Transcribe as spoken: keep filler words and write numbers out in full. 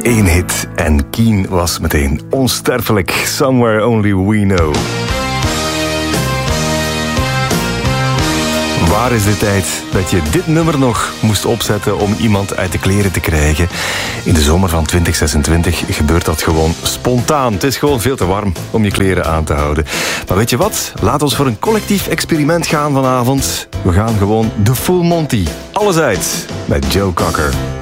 één hit en Keen was meteen onsterfelijk. Somewhere Only We Know. Waar is de tijd dat je dit nummer nog moest opzetten om iemand uit de kleren te krijgen? In de zomer van twintig zesentwintig gebeurt dat gewoon spontaan. Het is gewoon veel te warm om je kleren aan te houden. Maar weet je wat? Laat ons voor een collectief experiment gaan vanavond. We gaan gewoon de Full Monty. Alles uit met Joe Cocker.